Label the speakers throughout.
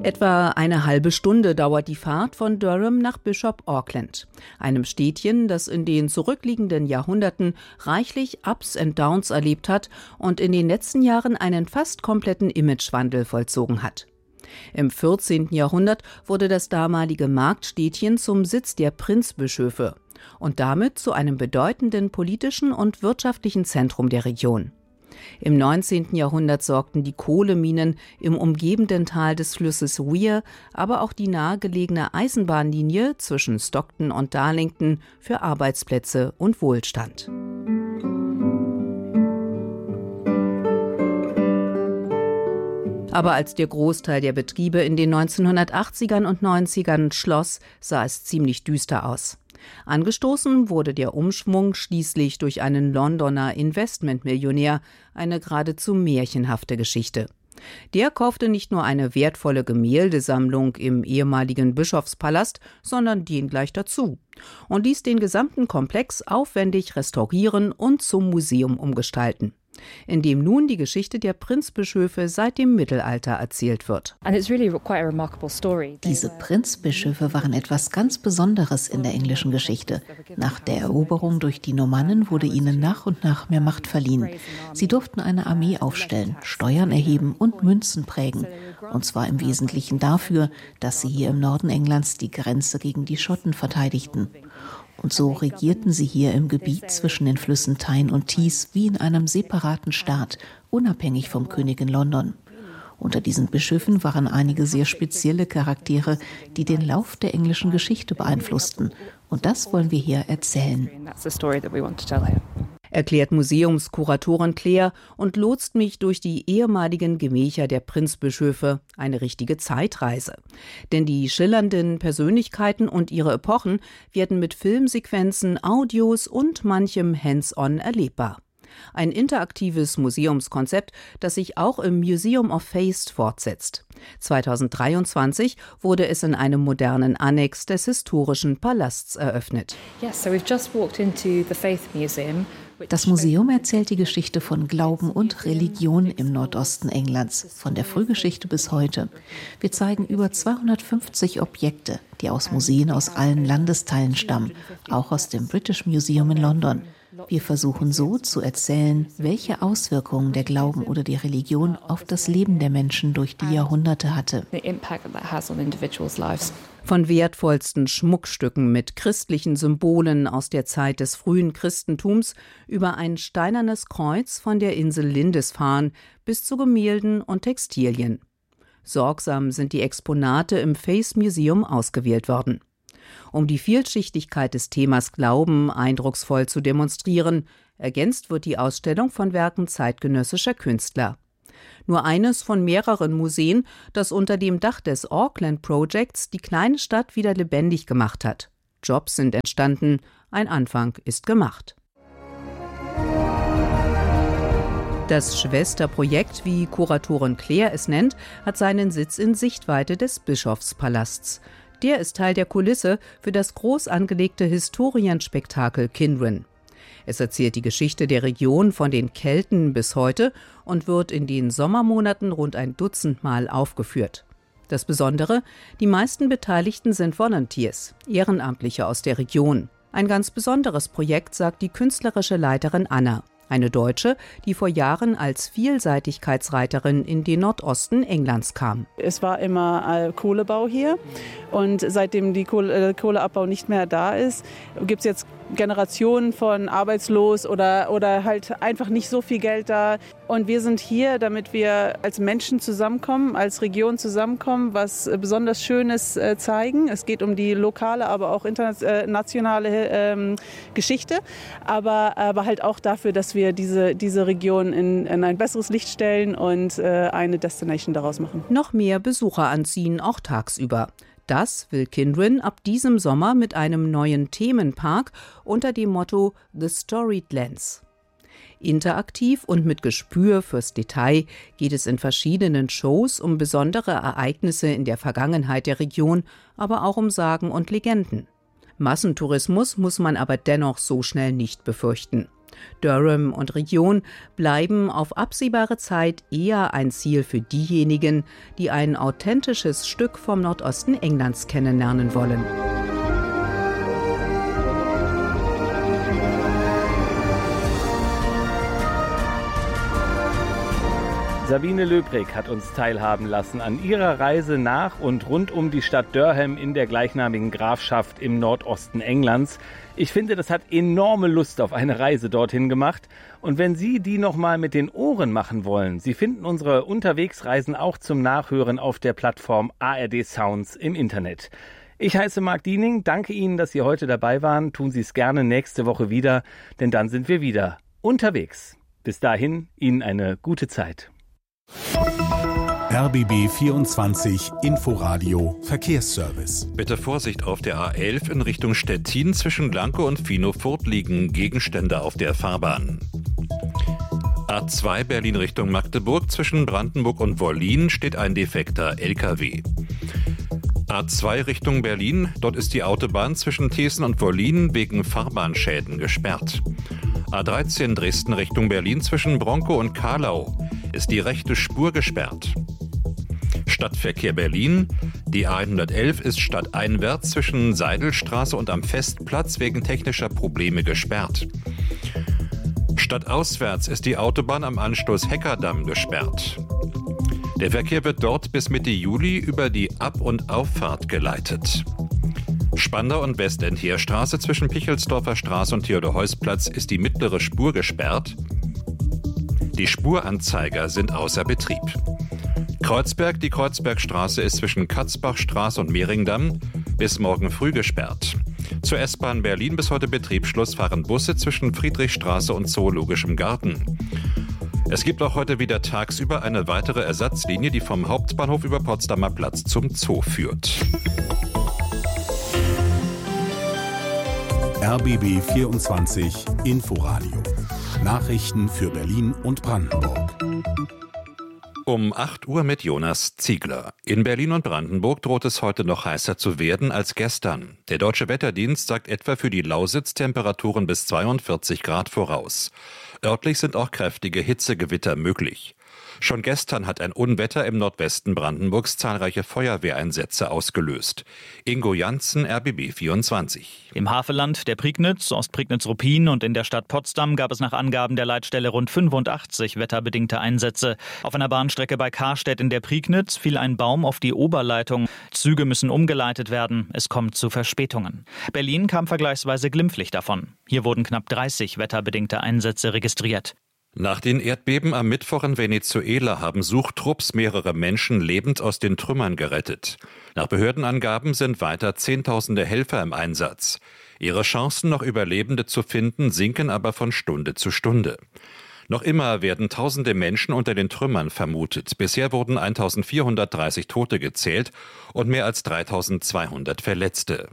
Speaker 1: Etwa eine halbe Stunde dauert die Fahrt von Durham nach Bishop Auckland, einem Städtchen, das in den zurückliegenden Jahrhunderten reichlich Ups and Downs erlebt hat und in den letzten Jahren einen fast kompletten Imagewandel vollzogen hat. Im 14. Jahrhundert wurde das damalige Marktstädtchen zum Sitz der Prinzbischöfe und damit zu einem bedeutenden politischen und wirtschaftlichen Zentrum der Region. Im 19. Jahrhundert sorgten die Kohleminen im umgebenden Tal des Flusses Wear, aber auch die nahegelegene Eisenbahnlinie zwischen Stockton und Darlington für Arbeitsplätze und Wohlstand. Aber als der Großteil der Betriebe in den 1980ern und 90ern schloss, sah es ziemlich düster aus. Angestoßen wurde der Umschwung schließlich durch einen Londoner Investmentmillionär, eine geradezu märchenhafte Geschichte. Der kaufte nicht nur eine wertvolle Gemäldesammlung im ehemaligen Bischofspalast, sondern den gleich dazu und ließ den gesamten Komplex aufwendig restaurieren und zum Museum umgestalten, in dem nun die Geschichte der Prinzbischöfe seit dem Mittelalter erzählt wird.
Speaker 2: Diese Prinzbischöfe waren etwas ganz Besonderes in der englischen Geschichte. Nach der Eroberung durch die Normannen wurde ihnen nach und nach mehr Macht verliehen. Sie durften eine Armee aufstellen, Steuern erheben und Münzen prägen. Und zwar im Wesentlichen dafür, dass sie hier im Norden Englands die Grenze gegen die Schotten verteidigten. Und so regierten sie hier im Gebiet zwischen den Flüssen Tyne und Tees wie in einem separaten Staat, unabhängig vom König in London. Unter diesen Bischöfen waren einige sehr spezielle Charaktere, die den Lauf der englischen Geschichte beeinflussten. Und das wollen wir hier erzählen.
Speaker 1: Erklärt Museumskuratorin Claire und lotst mich durch die ehemaligen Gemächer der Prinzbischöfe, eine richtige Zeitreise. Denn die schillernden Persönlichkeiten und ihre Epochen werden mit Filmsequenzen, Audios und manchem Hands-on erlebbar. Ein interaktives Museumskonzept, das sich auch im Museum of Faith fortsetzt. 2023 wurde es in einem modernen Annex des historischen Palasts eröffnet.
Speaker 2: Das Museum erzählt die Geschichte von Glauben und Religion im Nordosten Englands, von der Frühgeschichte bis heute. Wir zeigen über 250 Objekte, die aus Museen aus allen Landesteilen stammen, auch aus dem British Museum in London. Wir versuchen so zu erzählen, welche Auswirkungen der Glauben oder die Religion auf das Leben der Menschen durch die Jahrhunderte hatte.
Speaker 1: Von wertvollsten Schmuckstücken mit christlichen Symbolen aus der Zeit des frühen Christentums über ein steinernes Kreuz von der Insel Lindisfarne bis zu Gemälden und Textilien. Sorgsam sind die Exponate im Face Museum ausgewählt worden. Um die Vielschichtigkeit des Themas Glauben eindrucksvoll zu demonstrieren, ergänzt wird die Ausstellung von Werken zeitgenössischer Künstler. Nur eines von mehreren Museen, das unter dem Dach des Auckland Projects die kleine Stadt wieder lebendig gemacht hat. Jobs sind entstanden, ein Anfang ist gemacht. Das Schwesterprojekt, wie Kuratorin Claire es nennt, hat seinen Sitz in Sichtweite des Bischofspalasts. Der ist Teil der Kulisse für das groß angelegte Historienspektakel Kinwren. Es erzählt die Geschichte der Region von den Kelten bis heute und wird in den Sommermonaten rund ein Dutzend Mal aufgeführt. Das Besondere, die meisten Beteiligten sind Volunteers, Ehrenamtliche aus der Region. Ein ganz besonderes Projekt, sagt die künstlerische Leiterin Anna. Eine Deutsche, die vor Jahren als Vielseitigkeitsreiterin in den Nordosten Englands kam.
Speaker 3: Es war immer Kohlebau hier und seitdem die Kohleabbau nicht mehr da ist, gibt es jetzt Generationen von arbeitslos oder halt einfach nicht so viel Geld da. Und wir sind hier, damit wir als Menschen zusammenkommen, als Region zusammenkommen, was besonders Schönes zeigen. Es geht um die lokale, aber auch internationale Geschichte, aber halt auch dafür, dass wir diese Region in ein besseres Licht stellen und eine Destination daraus machen.
Speaker 1: Noch mehr Besucher anziehen, auch tagsüber. Das will Kinwren ab diesem Sommer mit einem neuen Themenpark unter dem Motto The Storied Lands. Interaktiv und mit Gespür fürs Detail geht es in verschiedenen Shows um besondere Ereignisse in der Vergangenheit der Region, aber auch um Sagen und Legenden. Massentourismus muss man aber dennoch so schnell nicht befürchten. Durham und Region bleiben auf absehbare Zeit eher ein Ziel für diejenigen, die ein authentisches Stück vom Nordosten Englands kennenlernen wollen.
Speaker 4: Sabine Löbrig hat uns teilhaben lassen an ihrer Reise nach und rund um die Stadt Durham in der gleichnamigen Grafschaft im Nordosten Englands. Ich finde, das hat enorme Lust auf eine Reise dorthin gemacht. Und wenn Sie die nochmal mit den Ohren machen wollen, Sie finden unsere Unterwegsreisen auch zum Nachhören auf der Plattform ARD Sounds im Internet. Ich heiße Marc Diening, danke Ihnen, dass Sie heute dabei waren. Tun Sie es gerne nächste Woche wieder, denn dann sind wir wieder unterwegs. Bis dahin, Ihnen eine gute Zeit.
Speaker 5: RBB 24 Inforadio Verkehrsservice.
Speaker 6: Bitte Vorsicht auf der A11 in Richtung Stettin. Zwischen Blanke und Finofurt liegen Gegenstände auf der Fahrbahn. A2 Berlin Richtung Magdeburg. Zwischen Brandenburg und Wollin steht ein defekter LKW. A2 Richtung Berlin. Dort ist die Autobahn zwischen Thesen und Wollin wegen Fahrbahnschäden gesperrt. A13 Dresden Richtung Berlin. Zwischen Bronkow und Kahlau ist die rechte Spur gesperrt. Stadtverkehr Berlin. Die A111 ist stadteinwärts zwischen Seidelstraße und am Festplatz wegen technischer Probleme gesperrt. Stadtauswärts ist die Autobahn am Anschluss Heckerdamm gesperrt. Der Verkehr wird dort bis Mitte Juli über die Ab- und Auffahrt geleitet. Spandau und Westendheerstraße zwischen Pichelsdorfer Straße und Theodor-Heuss-Platz ist die mittlere Spur gesperrt. Die Spuranzeiger sind außer Betrieb. Kreuzberg, die Kreuzbergstraße ist zwischen Katzbachstraße und Mehringdamm bis morgen früh gesperrt. Zur S-Bahn Berlin bis heute Betriebsschluss fahren Busse zwischen Friedrichstraße und Zoologischem Garten. Es gibt auch heute wieder tagsüber eine weitere Ersatzlinie, die vom Hauptbahnhof über Potsdamer Platz zum Zoo führt.
Speaker 5: RBB 24 Inforadio. Nachrichten für Berlin und Brandenburg.
Speaker 6: Um 8 Uhr mit Jonas Ziegler. In Berlin und Brandenburg droht es heute noch heißer zu werden als gestern. Der Deutsche Wetterdienst sagt etwa für die Lausitz Temperaturen bis 42 Grad voraus. Örtlich sind auch kräftige Hitzegewitter möglich. Schon gestern hat ein Unwetter im Nordwesten Brandenburgs zahlreiche Feuerwehreinsätze ausgelöst. Ingo Janssen, RBB 24.
Speaker 7: Im Havelland, der Prignitz, Ostprignitz-Ruppin und in der Stadt Potsdam gab es nach Angaben der Leitstelle rund 85 wetterbedingte Einsätze. Auf einer Bahnstrecke bei Karstedt in der Prignitz fiel ein Baum auf die Oberleitung. Züge müssen umgeleitet werden. Es kommt zu Verspätungen. Berlin kam vergleichsweise glimpflich davon. Hier wurden knapp 30 wetterbedingte Einsätze registriert.
Speaker 6: Nach den Erdbeben am Mittwoch in Venezuela haben Suchtrupps mehrere Menschen lebend aus den Trümmern gerettet. Nach Behördenangaben sind weiter Zehntausende Helfer im Einsatz. Ihre Chancen, noch Überlebende zu finden, sinken aber von Stunde zu Stunde. Noch immer werden tausende Menschen unter den Trümmern vermutet. Bisher wurden 1430 Tote gezählt und mehr als 3200 Verletzte.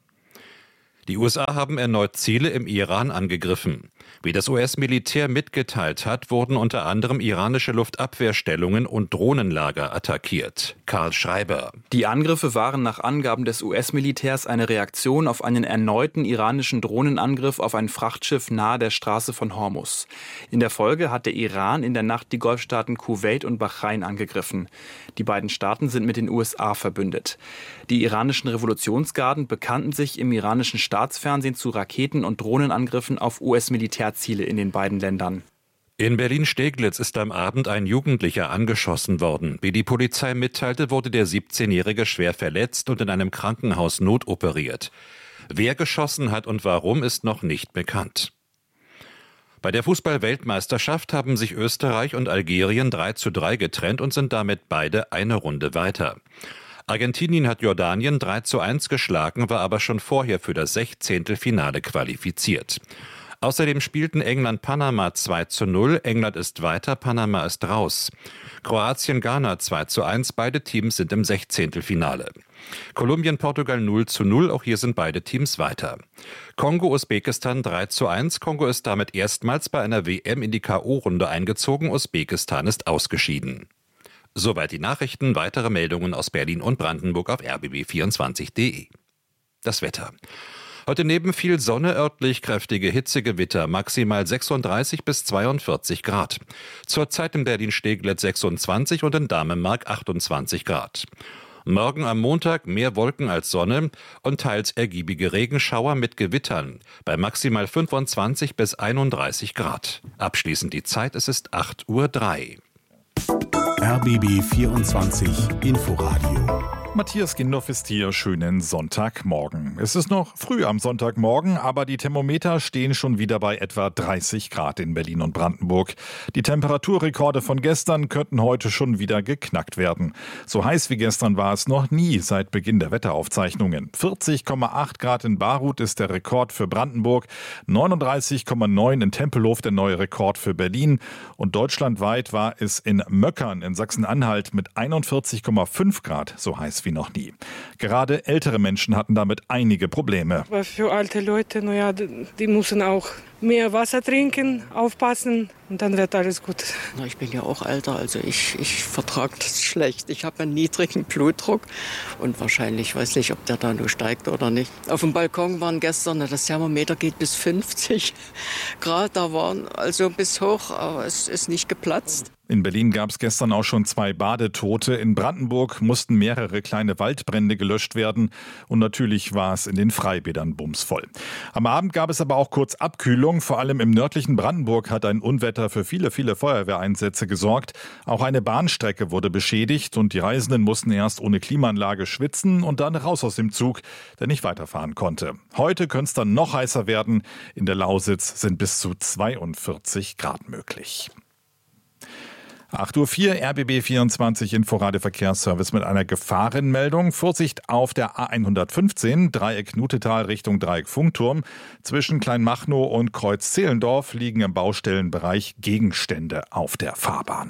Speaker 6: Die USA haben erneut Ziele im Iran angegriffen. Wie das US-Militär mitgeteilt hat, wurden unter anderem iranische Luftabwehrstellungen und Drohnenlager attackiert. Karl Schreiber.
Speaker 8: Die Angriffe waren nach Angaben des US-Militärs eine Reaktion auf einen erneuten iranischen Drohnenangriff auf ein Frachtschiff nahe der Straße von Hormuz. In der Folge hat der Iran in der Nacht die Golfstaaten Kuwait und Bahrain angegriffen. Die beiden Staaten sind mit den USA verbündet. Die iranischen Revolutionsgarden bekannten sich im iranischen Staatsfernsehen zu Raketen- und Drohnenangriffen auf US-Militärziele in den beiden Ländern.
Speaker 6: In Berlin-Steglitz ist am Abend ein Jugendlicher angeschossen worden. Wie die Polizei mitteilte, wurde der 17-Jährige schwer verletzt und in einem Krankenhaus notoperiert. Wer geschossen hat und warum, ist noch nicht bekannt. Bei der Fußball-Weltmeisterschaft haben sich Österreich und Algerien 3:3 getrennt und sind damit beide eine Runde weiter. Argentinien hat Jordanien 3:1 geschlagen, war aber schon vorher für das 16. Finale qualifiziert. Außerdem spielten England-Panama 2:0, England ist weiter, Panama ist raus. Kroatien-Ghana 2:1, beide Teams sind im 16. Finale. Kolumbien-Portugal 0:0, auch hier sind beide Teams weiter. Kongo-Usbekistan 3:1, Kongo ist damit erstmals bei einer WM in die K.O.-Runde eingezogen, Usbekistan ist ausgeschieden. Soweit die Nachrichten, weitere Meldungen aus Berlin und Brandenburg auf rbb24.de. Das Wetter. Heute neben viel Sonne örtlich kräftige Hitzegewitter, maximal 36 bis 42 Grad. Zurzeit in Berlin-Steglitz 26 und in Dahmemark 28 Grad. Morgen am Montag mehr Wolken als Sonne und teils ergiebige Regenschauer mit Gewittern bei maximal 25 bis 31 Grad. Abschließend die Zeit, es ist 8:03 Uhr.
Speaker 5: RBB 24 Inforadio.
Speaker 9: Matthias Gindorf ist hier. Schönen Sonntagmorgen. Es ist noch früh am Sonntagmorgen, aber die Thermometer stehen schon wieder bei etwa 30 Grad in Berlin und Brandenburg. Die Temperaturrekorde von gestern könnten heute schon wieder geknackt werden. So heiß wie gestern war es noch nie seit Beginn der Wetteraufzeichnungen. 40,8 Grad in Baruth ist der Rekord für Brandenburg, 39,9 in Tempelhof der neue Rekord für Berlin und deutschlandweit war es in Möckern in Sachsen-Anhalt mit 41,5 Grad so heiß wie noch nie. Gerade ältere Menschen hatten damit einige Probleme.
Speaker 10: Aber für alte Leute, die müssen auch mehr Wasser trinken, aufpassen und dann wird alles gut.
Speaker 11: Ich bin ja auch älter, also ich vertrage das schlecht. Ich habe einen niedrigen Blutdruck und wahrscheinlich, weiß nicht, ob der da nur steigt oder nicht. Auf dem Balkon waren gestern, das Thermometer geht bis 50 Grad, da waren also bis hoch, aber es ist nicht geplatzt.
Speaker 9: In Berlin gab es gestern auch schon 2 Badetote. In Brandenburg mussten mehrere kleine Waldbrände gelöscht werden. Und natürlich war es in den Freibädern bumsvoll. Am Abend gab es aber auch kurz Abkühlung. Vor allem im nördlichen Brandenburg hat ein Unwetter für viele Feuerwehreinsätze gesorgt. Auch eine Bahnstrecke wurde beschädigt und die Reisenden mussten erst ohne Klimaanlage schwitzen und dann raus aus dem Zug, der nicht weiterfahren konnte. Heute könnte es dann noch heißer werden. In der Lausitz sind bis zu 42 Grad möglich. 8:04 Uhr, RBB 24 Inforadio Verkehrsservice mit einer Gefahrenmeldung. Vorsicht auf der A115, Dreieck Nutetal Richtung Dreieck Funkturm. Zwischen Kleinmachnow und Kreuz Zehlendorf liegen im Baustellenbereich Gegenstände auf der Fahrbahn.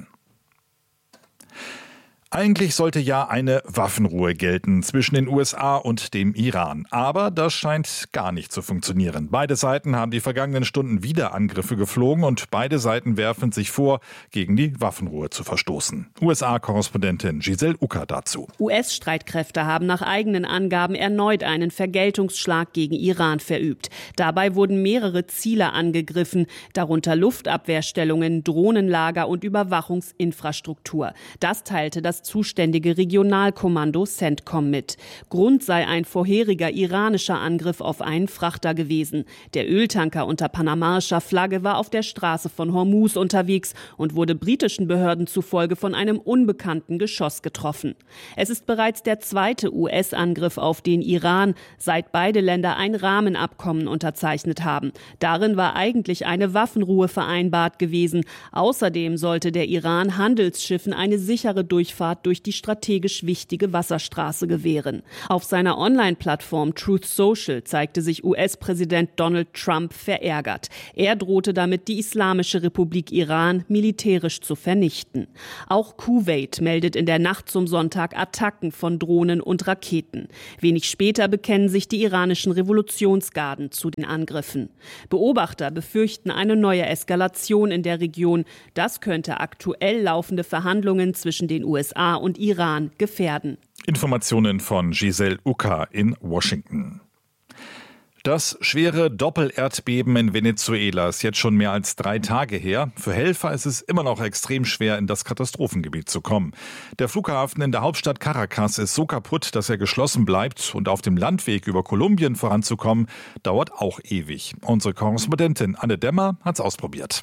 Speaker 9: Eigentlich sollte ja eine Waffenruhe gelten zwischen den USA und dem Iran. Aber das scheint gar nicht zu funktionieren. Beide Seiten haben die vergangenen Stunden wieder Angriffe geflogen und beide Seiten werfen sich vor, gegen die Waffenruhe zu verstoßen. USA-Korrespondentin Giselle Ucker dazu.
Speaker 12: US-Streitkräfte haben nach eigenen Angaben erneut einen Vergeltungsschlag gegen Iran verübt. Dabei wurden mehrere Ziele angegriffen, darunter Luftabwehrstellungen, Drohnenlager und Überwachungsinfrastruktur. Das teilte das zuständige Regionalkommando CENTCOM mit. Grund sei ein vorheriger iranischer Angriff auf einen Frachter gewesen. Der Öltanker unter panamaischer Flagge war auf der Straße von Hormuz unterwegs und wurde britischen Behörden zufolge von einem unbekannten Geschoss getroffen. Es ist bereits der zweite US-Angriff auf den Iran, seit beide Länder ein Rahmenabkommen unterzeichnet haben. Darin war eigentlich eine Waffenruhe vereinbart gewesen. Außerdem sollte der Iran Handelsschiffen eine sichere Durchfahrt durch die strategisch wichtige Wasserstraße gewähren. Auf seiner Online-Plattform Truth Social zeigte sich US-Präsident Donald Trump verärgert. Er drohte damit, die Islamische Republik Iran militärisch zu vernichten. Auch Kuwait meldet in der Nacht zum Sonntag Attacken von Drohnen und Raketen. Wenig später bekennen sich die iranischen Revolutionsgarden zu den Angriffen. Beobachter befürchten eine neue Eskalation in der Region. Das könnte aktuell laufende Verhandlungen zwischen den USA und Iran gefährden.
Speaker 9: Informationen von Giselle Ucker in Washington. Das schwere Doppelerdbeben in Venezuela ist jetzt schon mehr als 3 Tage her. Für Helfer ist es immer noch extrem schwer, in das Katastrophengebiet zu kommen. Der Flughafen in der Hauptstadt Caracas ist so kaputt, dass er geschlossen bleibt. Und auf dem Landweg über Kolumbien voranzukommen, dauert auch ewig. Unsere Korrespondentin Anne Dämmer hat es ausprobiert.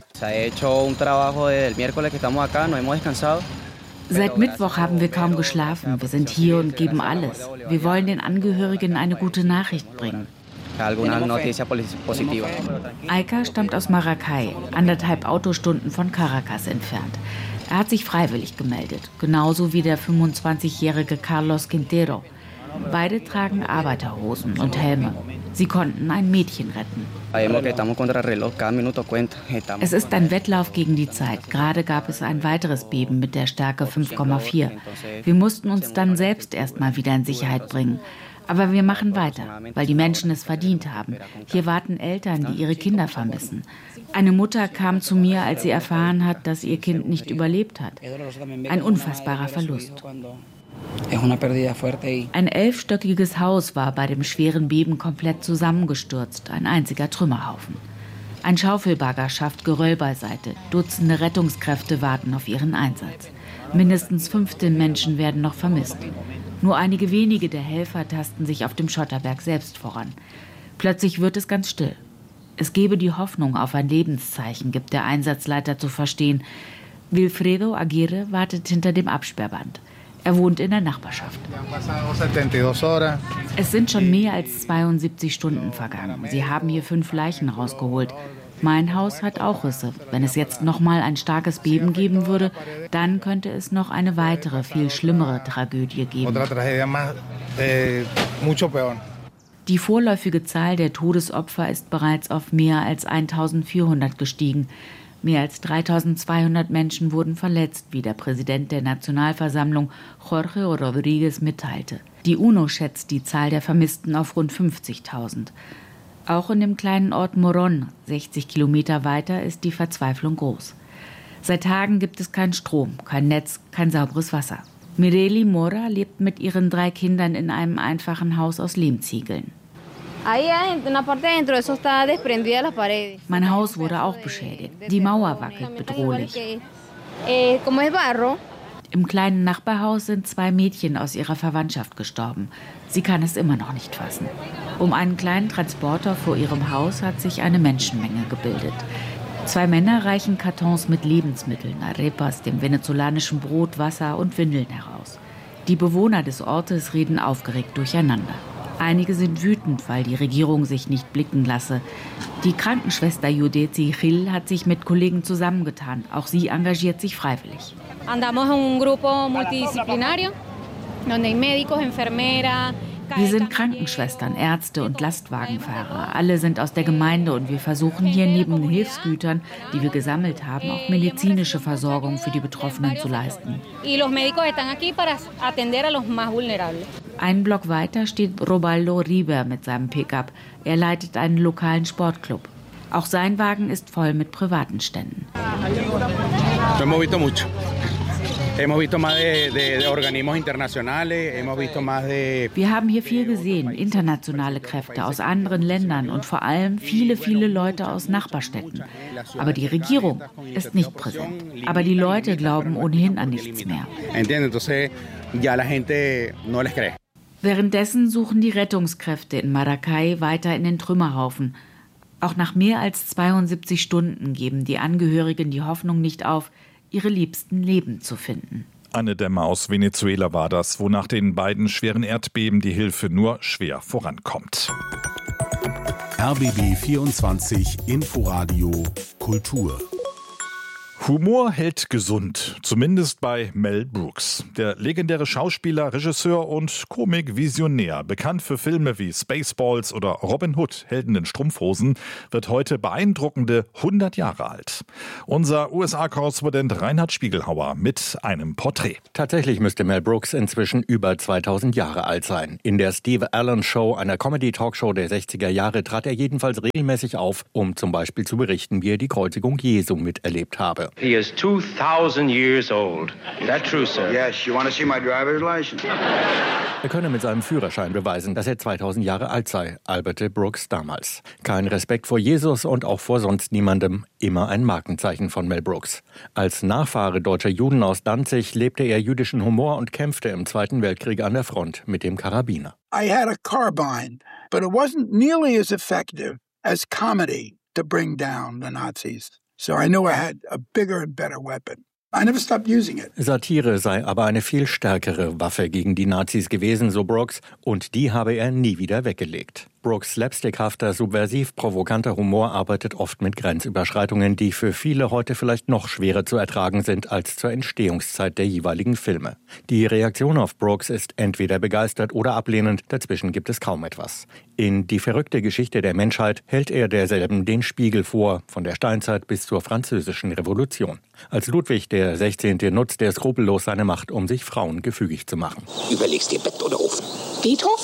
Speaker 13: Seit Mittwoch haben wir kaum geschlafen. Wir sind hier und geben alles. Wir wollen den Angehörigen eine gute Nachricht bringen. Aika stammt aus Maracay, 1,5 Autostunden von Caracas entfernt. Er hat sich freiwillig gemeldet, genauso wie der 25-jährige Carlos Quintero. Beide tragen Arbeiterhosen und Helme. Sie konnten ein Mädchen retten. Es ist ein Wettlauf gegen die Zeit. Gerade gab es ein weiteres Beben mit der Stärke 5,4. Wir mussten uns dann selbst erst mal wieder in Sicherheit bringen. Aber wir machen weiter, weil die Menschen es verdient haben. Hier warten Eltern, die ihre Kinder vermissen. Eine Mutter kam zu mir, als sie erfahren hat, dass ihr Kind nicht überlebt hat. Ein unfassbarer Verlust. Ein 11-stöckiges Haus war bei dem schweren Beben komplett zusammengestürzt, ein einziger Trümmerhaufen. Ein Schaufelbagger schafft Geröll beiseite. Dutzende Rettungskräfte warten auf ihren Einsatz. Mindestens 15 Menschen werden noch vermisst. Nur einige wenige der Helfer tasten sich auf dem Schotterberg selbst voran. Plötzlich wird es ganz still. Es gebe die Hoffnung auf ein Lebenszeichen, gibt der Einsatzleiter zu verstehen. Wilfredo Aguirre wartet hinter dem Absperrband. Er wohnt in der Nachbarschaft. Es sind schon mehr als 72 Stunden vergangen. Sie haben hier 5 Leichen rausgeholt. Mein Haus hat auch Risse. Wenn es jetzt noch mal ein starkes Beben geben würde, dann könnte es noch eine weitere, viel schlimmere Tragödie geben. Die vorläufige Zahl der Todesopfer ist bereits auf mehr als 1400 gestiegen. Mehr als 3200 Menschen wurden verletzt, wie der Präsident der Nationalversammlung Jorge Rodríguez mitteilte. Die UNO schätzt die Zahl der Vermissten auf rund 50.000. Auch in dem kleinen Ort Morón, 60 Kilometer weiter, ist die Verzweiflung groß. Seit Tagen gibt es keinen Strom, kein Netz, kein sauberes Wasser. Mireli Mora lebt mit ihren 3 Kindern in einem einfachen Haus aus Lehmziegeln. Mein Haus wurde auch beschädigt. Die Mauer wackelt bedrohlich. Im kleinen Nachbarhaus sind 2 Mädchen aus ihrer Verwandtschaft gestorben. Sie kann es immer noch nicht fassen. Um einen kleinen Transporter vor ihrem Haus hat sich eine Menschenmenge gebildet. 2 Männer reichen Kartons mit Lebensmitteln, Arepas, dem venezolanischen Brot, Wasser und Windeln heraus. Die Bewohner des Ortes reden aufgeregt durcheinander. Einige sind wütend, weil die Regierung sich nicht blicken lasse. Die Krankenschwester Judeci Gil hat sich mit Kollegen zusammengetan. Auch sie engagiert sich freiwillig. Wir sind Krankenschwestern, Ärzte und Lastwagenfahrer. Alle sind aus der Gemeinde und wir versuchen hier neben den Hilfsgütern, die wir gesammelt haben, auch medizinische Versorgung für die Betroffenen zu leisten. Einen Block weiter steht Robaldo Riber mit seinem Pickup. Er leitet einen lokalen Sportclub. Auch sein Wagen ist voll mit privaten Ständen. Wir haben hier viel gesehen, internationale Kräfte aus anderen Ländern und vor allem viele, viele Leute aus Nachbarstädten. Aber die Regierung ist nicht präsent. Aber die Leute glauben ohnehin an nichts mehr. Währenddessen suchen die Rettungskräfte in Maracay weiter in den Trümmerhaufen. Auch nach mehr als 72 Stunden geben die Angehörigen die Hoffnung nicht auf, ihre Liebsten lebend zu finden.
Speaker 9: Anne Dämmer aus Venezuela war das, wo nach den beiden schweren Erdbeben die Hilfe nur schwer vorankommt.
Speaker 5: RBB 24 Inforadio Kultur.
Speaker 9: Humor hält gesund, zumindest bei Mel Brooks. Der legendäre Schauspieler, Regisseur und Komik-Visionär, bekannt für Filme wie Spaceballs oder Robin Hood, Helden in Strumpfhosen, wird heute beeindruckende 100 Jahre alt. Unser USA-Korrespondent Reinhard Spiegelhauer mit einem Porträt.
Speaker 14: Tatsächlich müsste Mel Brooks inzwischen über 2000 Jahre alt sein. In der Steve Allen Show, einer Comedy-Talkshow der 60er Jahre, trat er jedenfalls regelmäßig auf, um zum Beispiel zu berichten, wie er die Kreuzigung Jesu miterlebt habe.
Speaker 15: He is 2000 years old. Is that true, sir?
Speaker 16: Yes, you want to see my driver's license?
Speaker 14: Er könne mit seinem Führerschein beweisen, dass er 2000 Jahre alt sei, alberte Brooks damals. Kein Respekt vor Jesus und auch vor sonst niemandem, immer ein Markenzeichen von Mel Brooks. Als Nachfahre deutscher Juden aus Danzig lebte er jüdischen Humor und kämpfte im Zweiten Weltkrieg an der Front mit dem Karabiner.
Speaker 16: I had a carbine, but it wasn't nearly as effective as comedy to bring down the Nazis. So I knew I had a bigger and better weapon. I never stopped using it.
Speaker 14: Satire sei aber eine viel stärkere Waffe gegen die Nazis gewesen, so Brooks, und die habe er nie wieder weggelegt. Brooks slapstickhafter, subversiv provokanter Humor arbeitet oft mit Grenzüberschreitungen, die für viele heute vielleicht noch schwerer zu ertragen sind als zur Entstehungszeit der jeweiligen Filme. Die Reaktion auf Brooks ist entweder begeistert oder ablehnend, dazwischen gibt es kaum etwas. In Die verrückte Geschichte der Menschheit hält er derselben den Spiegel vor, von der Steinzeit bis zur Französischen Revolution. Als Ludwig der 16. nutzt er skrupellos seine Macht, um sich Frauen gefügig zu machen.
Speaker 17: Überlegst dir Bett oder Ofen? Beethoven?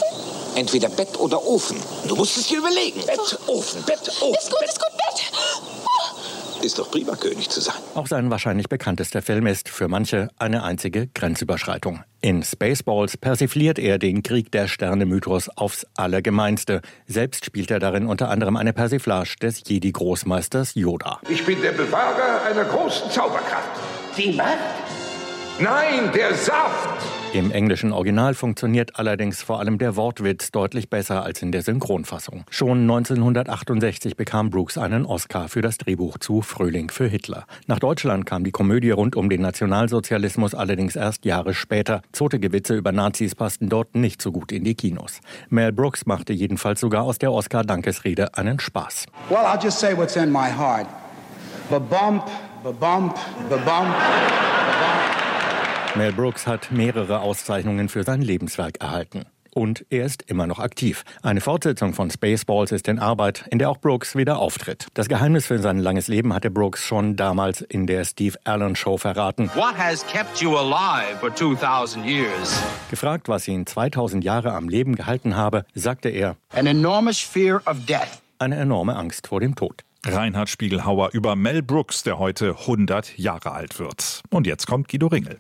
Speaker 17: Entweder Bett oder Ofen. Du musst es dir überlegen. Bett, Ofen, Bett, Ofen.
Speaker 18: Ist gut, Bett.
Speaker 17: Ist doch prima, König zu sein.
Speaker 14: Auch sein wahrscheinlich bekanntester Film ist für manche eine einzige Grenzüberschreitung. In Spaceballs persifliert er den Krieg der Sterne-Mythos aufs Allergemeinste. Selbst spielt er darin unter anderem eine Persiflage des Jedi-Großmeisters Yoda.
Speaker 19: Ich bin der Bewahrer einer großen Zauberkraft.
Speaker 17: Die Macht?
Speaker 19: Nein, der Saft!
Speaker 14: Im englischen Original funktioniert allerdings vor allem der Wortwitz deutlich besser als in der Synchronfassung. Schon 1968 bekam Brooks einen Oscar für das Drehbuch zu Frühling für Hitler. Nach Deutschland kam die Komödie rund um den Nationalsozialismus allerdings erst Jahre später. Zotige Witze über Nazis passten dort nicht so gut in die Kinos. Mel Brooks machte jedenfalls sogar aus der Oscar-Dankesrede einen Spaß.
Speaker 20: Well, I'll just say what's in my heart. Ba-bump, ba-bump, ba-bump, ba-bump.
Speaker 14: Mel Brooks hat mehrere Auszeichnungen für sein Lebenswerk erhalten. Und er ist immer noch aktiv. Eine Fortsetzung von Spaceballs ist in Arbeit, in der auch Brooks wieder auftritt. Das Geheimnis für sein langes Leben hatte Brooks schon damals in der Steve Allen Show verraten.
Speaker 21: What has kept you alive for 2000 years?
Speaker 14: Gefragt, was ihn 2000 Jahre am Leben gehalten habe, sagte er:
Speaker 20: An enormous fear of death.
Speaker 14: Eine enorme Angst vor dem Tod.
Speaker 9: Reinhard Spiegelhauer über Mel Brooks, der heute 100 Jahre alt wird. Und jetzt kommt Guido Ringel.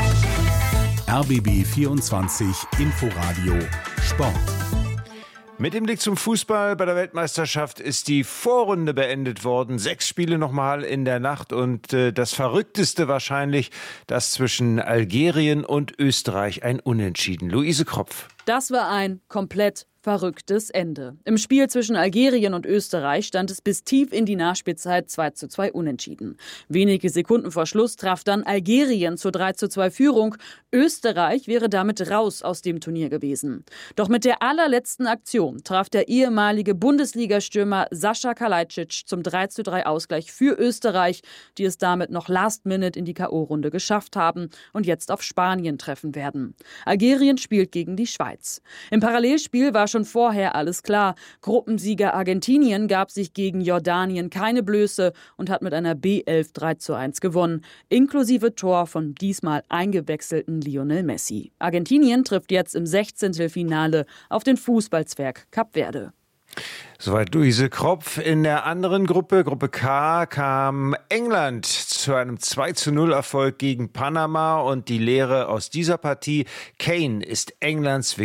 Speaker 5: RBB 24 Inforadio Sport.
Speaker 22: Mit dem Blick zum Fußball bei der Weltmeisterschaft ist die Vorrunde beendet worden. 6 Spiele nochmal in der Nacht und das Verrückteste wahrscheinlich, das zwischen Algerien und Österreich, ein Unentschieden. Luise Kropf.
Speaker 23: Das war ein komplett verrücktes Ende. Im Spiel zwischen Algerien und Österreich stand es bis tief in die Nachspielzeit 2:2 unentschieden. Wenige Sekunden vor Schluss traf dann Algerien zur 3:2 Führung. Österreich wäre damit raus aus dem Turnier gewesen. Doch mit der allerletzten Aktion traf der ehemalige Bundesligastürmer Sascha Kalajdzic zum 3:3 Ausgleich für Österreich, die es damit noch last minute in die K.O.-Runde geschafft haben und jetzt auf Spanien treffen werden. Algerien spielt gegen die Schweiz. Im Parallelspiel war schon vorher alles klar. Gruppensieger Argentinien gab sich gegen Jordanien keine Blöße und hat mit einer B11 3:1 gewonnen, inklusive Tor von diesmal eingewechselten Lionel Messi. Argentinien trifft jetzt im 16. Finale auf den Fußballzwerg Kap Verde.
Speaker 22: Soweit Luise Kropf. In der anderen Gruppe, Gruppe K, kam England zu einem 2:0 Erfolg gegen Panama und die Lehre aus dieser Partie: Kane ist Englands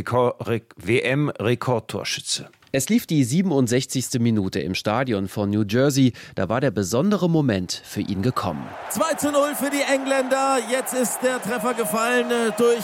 Speaker 22: WM-Rekordtorschütze.
Speaker 24: Es lief die 67. Minute im Stadion von New Jersey. Da war der besondere Moment für ihn gekommen.
Speaker 25: 2:0 für die Engländer. Jetzt ist der Treffer gefallen durch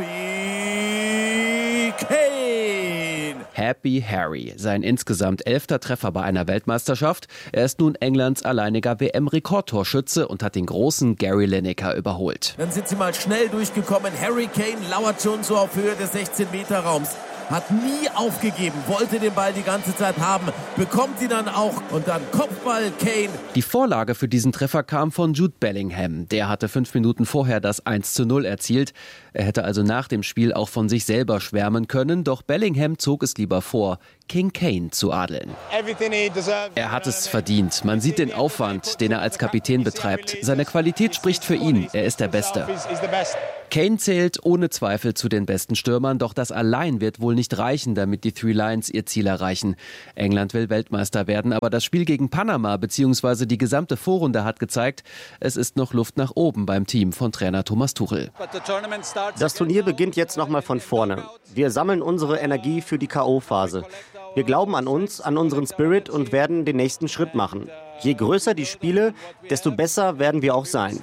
Speaker 25: Harry Kane.
Speaker 24: Happy Harry, sein insgesamt 11. Treffer bei einer Weltmeisterschaft. Er ist nun Englands alleiniger WM-Rekordtorschütze und hat den großen Gary Lineker überholt.
Speaker 25: Dann sind sie mal schnell durchgekommen. Harry Kane lauert schon so auf Höhe des 16-Meter-Raums. Hat nie aufgegeben, wollte den Ball die ganze Zeit haben, bekommt ihn dann auch und dann Kopfball Kane.
Speaker 24: Die Vorlage für diesen Treffer kam von Jude Bellingham. Der hatte 5 Minuten vorher das 1:0 erzielt. Er hätte also nach dem Spiel auch von sich selber schwärmen können, doch Bellingham zog es lieber vor, King Kane zu adeln. Er hat es verdient. Man sieht den Aufwand, den er als Kapitän betreibt. Seine Qualität spricht für ihn. Er ist der Beste. Kane zählt ohne Zweifel zu den besten Stürmern, doch das allein wird wohl nicht reichen, damit die Three Lions ihr Ziel erreichen. England will Weltmeister werden, aber das Spiel gegen Panama bzw. die gesamte Vorrunde hat gezeigt, es ist noch Luft nach oben beim Team von Trainer Thomas Tuchel.
Speaker 26: Das Turnier beginnt jetzt nochmal von vorne. Wir sammeln unsere Energie für die K.O.-Phase. Wir glauben an uns, an unseren Spirit und werden den nächsten Schritt machen. Je größer die Spiele, desto besser werden wir auch sein.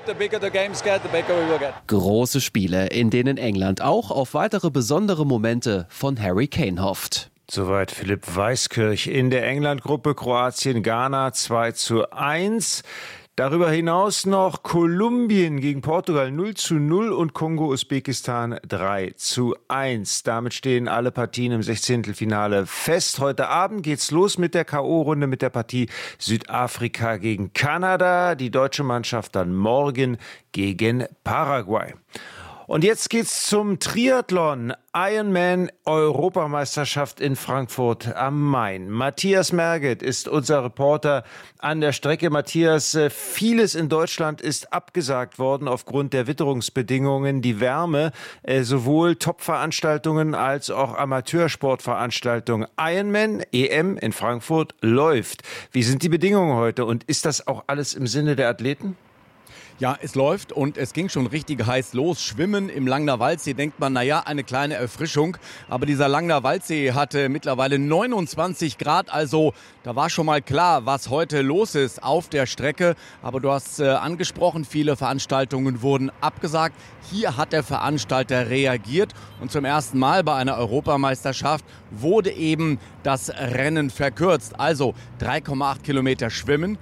Speaker 24: Große Spiele, in denen England auch auf weitere besondere Momente von Harry Kane hofft.
Speaker 22: Soweit Philipp Weißkirch. In der England-Gruppe Kroatien-Ghana 2:1. Darüber hinaus noch Kolumbien gegen Portugal 0:0 und Kongo-Usbekistan 3:1. Damit stehen alle Partien im 16. Finale fest. Heute Abend geht's los mit der K.O.-Runde mit der Partie Südafrika gegen Kanada. Die deutsche Mannschaft dann morgen gegen Paraguay. Und jetzt geht's zum Triathlon. Ironman Europameisterschaft in Frankfurt am Main. Matthias Merget ist unser Reporter an der Strecke. Matthias, vieles in Deutschland ist abgesagt worden aufgrund der Witterungsbedingungen. Die Wärme, sowohl Top-Veranstaltungen als auch Amateursportveranstaltungen. Ironman EM in Frankfurt läuft. Wie sind die Bedingungen heute und ist das auch alles im Sinne der Athleten?
Speaker 1: Ja, es läuft und es ging schon richtig heiß los. Schwimmen im Langner Waldsee, denkt man, naja, eine kleine Erfrischung. Aber dieser Langner Waldsee hatte mittlerweile 29 Grad, also da war schon mal klar, was heute los ist auf der Strecke. Aber du hast angesprochen, viele Veranstaltungen wurden abgesagt. Hier hat der Veranstalter reagiert und zum ersten Mal bei einer Europameisterschaft wurde eben das Rennen verkürzt. Also 3,8 Kilometer Schwimmen,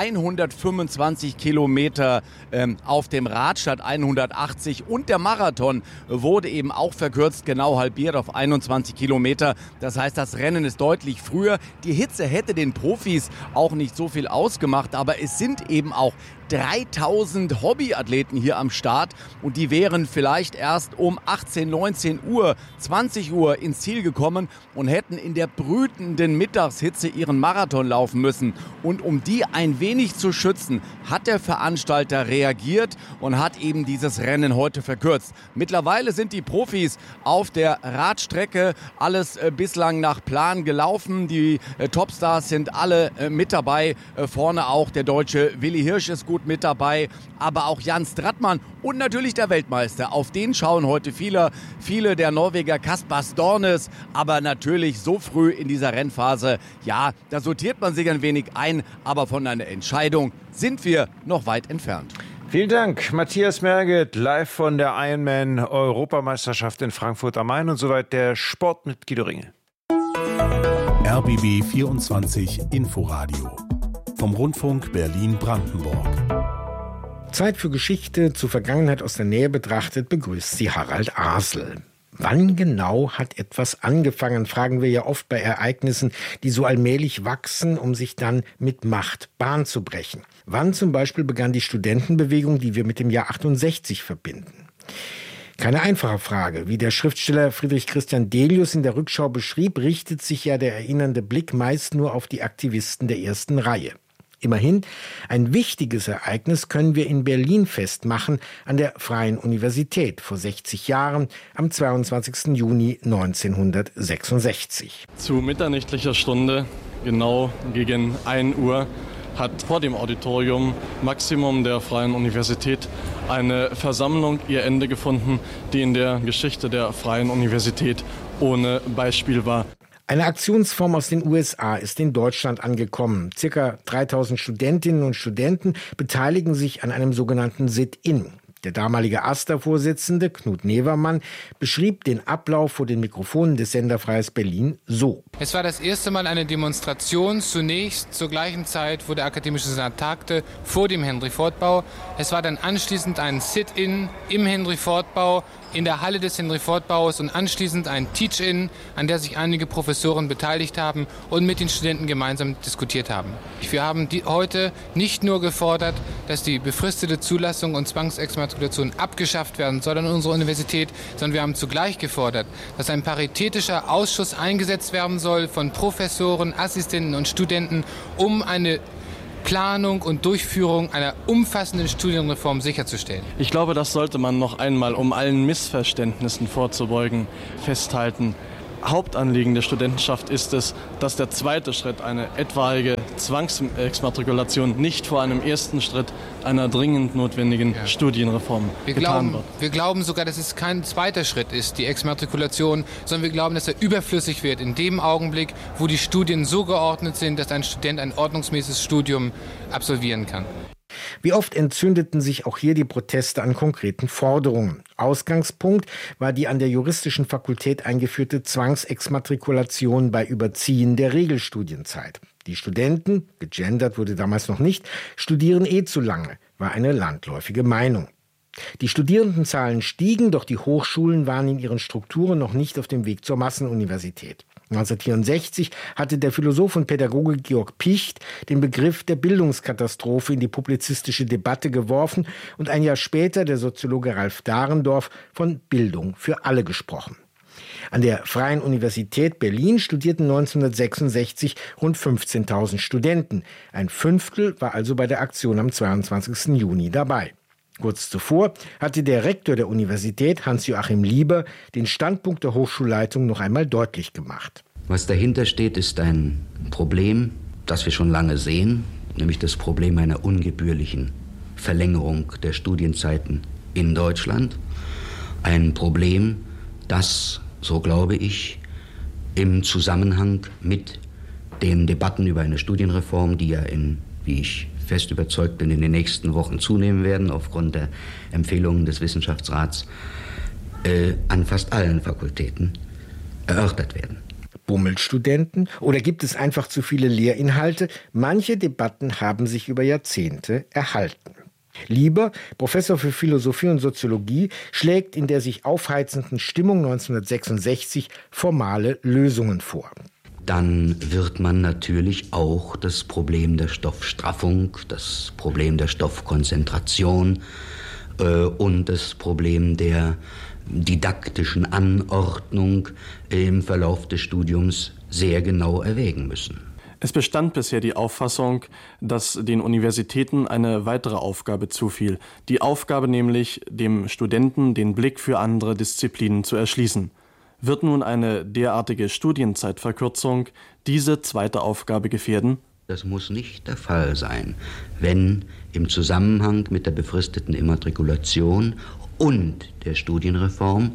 Speaker 1: 125 Kilometer auf dem Rad statt 180 und der Marathon wurde eben auch verkürzt, genau halbiert auf 21 Kilometer. Das heißt, das Rennen ist deutlich früher. Die Hitze hätte den Profis auch nicht so viel ausgemacht, aber es sind eben auch 3000 Hobbyathleten hier am Start und die wären vielleicht erst um 18, 19 Uhr, 20 Uhr ins Ziel gekommen und hätten in der brütenden Mittagshitze ihren Marathon laufen müssen. Und um die ein wenig zu schützen, hat der Veranstalter reagiert und hat eben dieses Rennen heute verkürzt. Mittlerweile sind die Profis auf der Radstrecke, alles bislang nach Plan gelaufen. Die Topstars sind alle mit dabei, vorne auch der Deutsche Willi Hirsch ist gut mit dabei, aber auch Jan Strattmann und natürlich der Weltmeister. Auf den schauen heute viele der Norweger Kaspar Stornes, aber natürlich so früh in dieser Rennphase, ja, da sortiert man sich ein wenig ein, aber von einer Entscheidung sind wir noch weit entfernt.
Speaker 22: Vielen Dank, Matthias Merget, live von der Ironman Europameisterschaft in Frankfurt am Main und soweit der Sport mit Guido Ringe.
Speaker 5: RBB 24 Inforadio vom Rundfunk Berlin-Brandenburg.
Speaker 2: Zeit für Geschichte, zur Vergangenheit aus der Nähe betrachtet, begrüßt sie Harald Asel. Wann genau hat etwas angefangen, fragen wir ja oft bei Ereignissen, die so allmählich wachsen, um sich dann mit Macht Bahn zu brechen. Wann zum Beispiel begann die Studentenbewegung, die wir mit dem Jahr 68 verbinden? Keine einfache Frage. Wie der Schriftsteller Friedrich Christian Delius in der Rückschau beschrieb, richtet sich ja der erinnernde Blick meist nur auf die Aktivisten der ersten Reihe. Immerhin, ein wichtiges Ereignis können wir in Berlin festmachen, an der Freien Universität vor 60 Jahren, am 22. Juni 1966.
Speaker 3: Zu mitternächtlicher Stunde, genau gegen 1 Uhr, hat vor dem Auditorium Maximum der Freien Universität eine Versammlung ihr Ende gefunden, die in der Geschichte der Freien Universität ohne Beispiel war.
Speaker 2: Eine Aktionsform aus den USA ist in Deutschland angekommen. Circa 3000 Studentinnen und Studenten beteiligen sich an einem sogenannten Sit-in. Der damalige AStA-Vorsitzende Knut Nevermann beschrieb den Ablauf vor den Mikrofonen des Sender Freies Berlin so.
Speaker 4: Es war das erste Mal eine Demonstration, zunächst zur gleichen Zeit, wo der Akademische Senat tagte, vor dem Henry-Ford-Bau. Es war dann anschließend ein Sit-in im Henry-Ford-Bau, in der Halle des Henry-Ford-Baus und anschließend ein Teach-in, an der sich einige Professoren beteiligt haben und mit den Studenten gemeinsam diskutiert haben. Wir haben heute nicht nur gefordert, dass die befristete Zulassung und Zwangsexmatrikulation abgeschafft werden soll an unserer Universität, sondern wir haben zugleich gefordert, dass ein paritätischer Ausschuss eingesetzt werden soll von Professoren, Assistenten und Studenten, um eine Planung und Durchführung einer umfassenden Studienreform sicherzustellen.
Speaker 3: Ich glaube, das sollte man noch einmal, um allen Missverständnissen vorzubeugen, festhalten. Hauptanliegen der Studentenschaft ist es, dass der zweite Schritt, eine etwaige Zwangsexmatrikulation, nicht vor einem ersten Schritt einer dringend notwendigen Studienreform getan wird.
Speaker 4: Wir glauben sogar, dass es kein zweiter Schritt ist, die Exmatrikulation, sondern wir glauben, dass er überflüssig wird in dem Augenblick, wo die Studien so geordnet sind, dass ein Student ein ordnungsmäßiges Studium absolvieren kann.
Speaker 2: Wie oft entzündeten sich auch hier die Proteste an konkreten Forderungen. Ausgangspunkt war die an der juristischen Fakultät eingeführte Zwangsexmatrikulation bei Überziehen der Regelstudienzeit. Die Studenten, gegendert wurde damals noch nicht, studieren zu lange, war eine landläufige Meinung. Die Studierendenzahlen stiegen, doch die Hochschulen waren in ihren Strukturen noch nicht auf dem Weg zur Massenuniversität. 1964 hatte der Philosoph und Pädagoge Georg Picht den Begriff der Bildungskatastrophe in die publizistische Debatte geworfen und ein Jahr später der Soziologe Ralf Dahrendorf von Bildung für alle gesprochen. An der Freien Universität Berlin studierten 1966 rund 15.000 Studenten. Ein Fünftel war also bei der Aktion am 22. Juni dabei. Kurz zuvor hatte der Rektor der Universität, Hans-Joachim Lieber, den Standpunkt der Hochschulleitung noch einmal deutlich gemacht.
Speaker 6: Was dahinter steht, ist ein Problem, das wir schon lange sehen, nämlich das Problem einer ungebührlichen Verlängerung der Studienzeiten in Deutschland. Ein Problem, das, so glaube ich, im Zusammenhang mit den Debatten über eine Studienreform, die ja wie ich fest überzeugt bin, in den nächsten Wochen zunehmen werden, aufgrund der Empfehlungen des Wissenschaftsrats, an fast allen Fakultäten erörtert werden.
Speaker 2: Bummelstudenten? Oder gibt es einfach zu viele Lehrinhalte? Manche Debatten haben sich über Jahrzehnte erhalten. Lieber, Professor für Philosophie und Soziologie, schlägt in der sich aufheizenden Stimmung 1966 formale Lösungen vor.
Speaker 6: Dann wird man natürlich auch das Problem der Stoffstraffung, das Problem der Stoffkonzentration und das Problem der didaktischen Anordnung im Verlauf des Studiums sehr genau erwägen müssen.
Speaker 3: Es bestand bisher die Auffassung, dass den Universitäten eine weitere Aufgabe zufiel. Die Aufgabe nämlich, dem Studenten den Blick für andere Disziplinen zu erschließen. Wird nun eine derartige Studienzeitverkürzung diese zweite Aufgabe gefährden?
Speaker 6: Das muss nicht der Fall sein, wenn im Zusammenhang mit der befristeten Immatrikulation und der Studienreform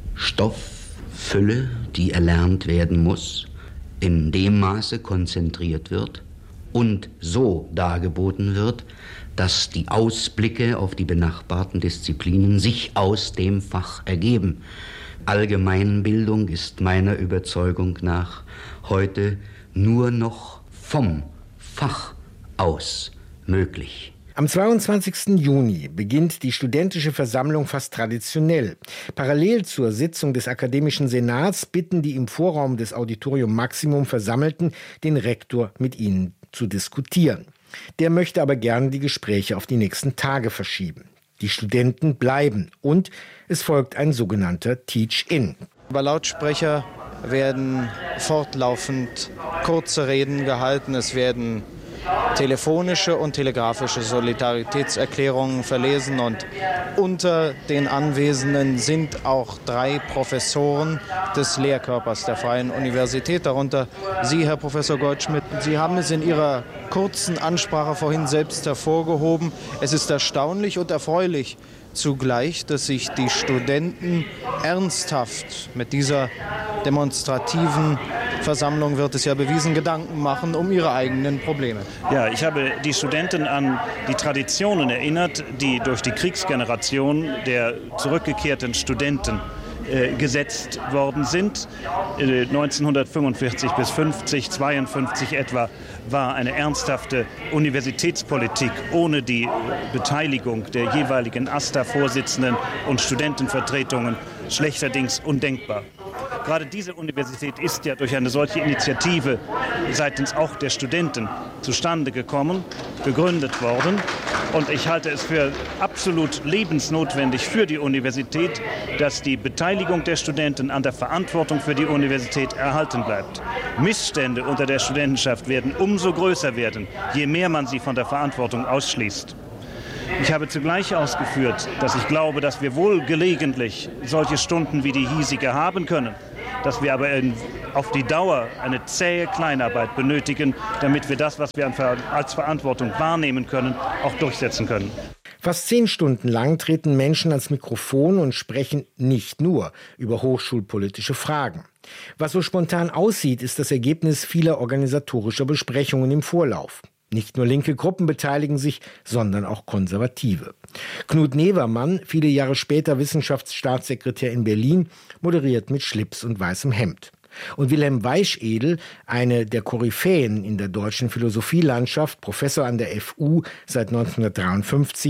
Speaker 6: Stofffülle, die erlernt werden muss, in dem Maße konzentriert wird und so dargeboten wird, dass die Ausblicke auf die benachbarten Disziplinen sich aus dem Fach ergeben. Allgemeinbildung ist meiner Überzeugung nach heute nur noch vom Fach aus möglich.
Speaker 2: Am 22. Juni beginnt die studentische Versammlung fast traditionell. Parallel zur Sitzung des Akademischen Senats bitten die im Vorraum des Auditorium Maximum Versammelten den Rektor mit ihnen zu diskutieren. Der möchte aber gerne die Gespräche auf die nächsten Tage verschieben. Die Studenten bleiben und es folgt ein sogenannter Teach-In.
Speaker 7: Über Lautsprecher werden fortlaufend kurze Reden gehalten. Es werden telefonische und telegrafische Solidaritätserklärungen verlesen und unter den Anwesenden sind auch 3 Professoren des Lehrkörpers der Freien Universität, darunter Sie, Herr Professor Goldschmidt. Sie haben es in Ihrer kurzen Ansprache vorhin selbst hervorgehoben. Es ist erstaunlich und erfreulich zugleich, dass sich die Studenten ernsthaft mit dieser demonstrativen Versammlung, wird es ja bewiesen, Gedanken machen um ihre eigenen Probleme.
Speaker 8: Ja, ich habe die Studenten an die Traditionen erinnert, die durch die Kriegsgeneration der zurückgekehrten Studenten gesetzt worden sind. 1945 bis 50, 52 etwa war eine ernsthafte Universitätspolitik ohne die Beteiligung der jeweiligen AStA-Vorsitzenden und Studentenvertretungen schlechterdings undenkbar. Gerade diese Universität ist ja durch eine solche Initiative seitens auch der Studenten zustande gekommen, gegründet worden. Und ich halte es für absolut lebensnotwendig für die Universität, dass die Beteiligung der Studenten an der Verantwortung für die Universität erhalten bleibt. Missstände unter der Studentenschaft werden umso größer werden, je mehr man sie von der Verantwortung ausschließt. Ich habe zugleich ausgeführt, dass ich glaube, dass wir wohl gelegentlich solche Stunden wie die hiesige haben können, dass wir aber auf die Dauer eine zähe Kleinarbeit benötigen, damit wir das, was wir als Verantwortung wahrnehmen können, auch durchsetzen können.
Speaker 2: Fast 10 Stunden lang treten Menschen ans Mikrofon und sprechen nicht nur über hochschulpolitische Fragen. Was so spontan aussieht, ist das Ergebnis vieler organisatorischer Besprechungen im Vorlauf. Nicht nur linke Gruppen beteiligen sich, sondern auch Konservative. Knut Nevermann, viele Jahre später Wissenschaftsstaatssekretär in Berlin, moderiert mit Schlips und weißem Hemd. Und Wilhelm Weichedel, eine der Koryphäen in der deutschen Philosophielandschaft, Professor an der FU seit 1953,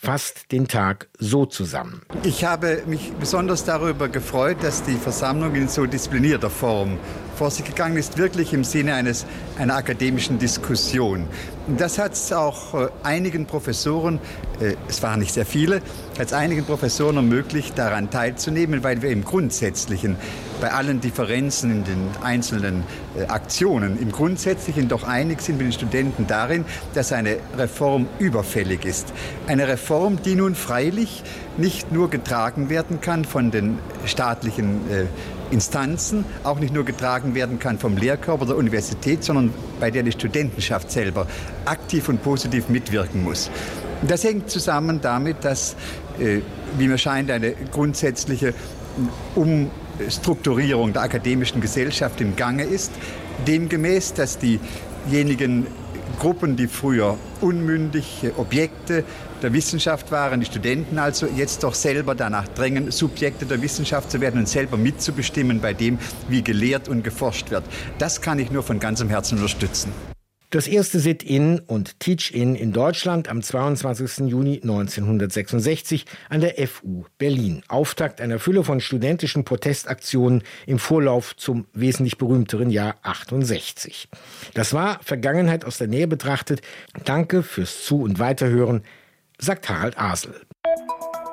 Speaker 2: fasst den Tag so zusammen.
Speaker 10: Ich habe mich besonders darüber gefreut, dass die Versammlung in so disziplinierter Form vor sich gegangen ist, wirklich im Sinne einer akademischen Diskussion. Und das hat es auch einigen Professoren, es waren nicht sehr viele, hat es einigen Professoren ermöglicht, daran teilzunehmen, weil wir im Grundsätzlichen bei allen Differenzen in den einzelnen Aktionen im Grundsätzlichen doch einig sind mit den Studenten darin, dass eine Reform überfällig ist. Eine Reform, die nun freilich nicht nur getragen werden kann von den staatlichen Instanzen, auch nicht nur getragen werden kann vom Lehrkörper der Universität, sondern bei der die Studentenschaft selber aktiv und positiv mitwirken muss. Das hängt zusammen damit, dass, wie mir scheint, eine grundsätzliche Umstrukturierung der akademischen Gesellschaft im Gange ist, demgemäß, dass diejenigen Gruppen, die früher unmündig Objekte der Wissenschaft waren, die Studenten also, jetzt doch selber danach drängen, Subjekte der Wissenschaft zu werden und selber mitzubestimmen bei dem, wie gelehrt und geforscht wird. Das kann ich nur von ganzem Herzen unterstützen.
Speaker 2: Das erste Sit-in und Teach-in in Deutschland am 22. Juni 1966 an der FU Berlin. Auftakt einer Fülle von studentischen Protestaktionen im Vorlauf zum wesentlich berühmteren Jahr 68. Das war Vergangenheit aus der Nähe betrachtet. Danke fürs Zu- und Weiterhören, sagt Harald Asel.